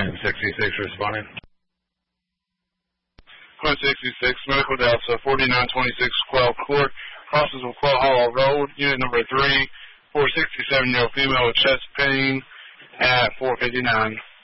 Quinn 66 responding. Quinn 66, Medical Delta, 4926 Quail Court, crosses with Quail Hollow Road, unit number 3, 467-year-old female with chest pain at 4:59.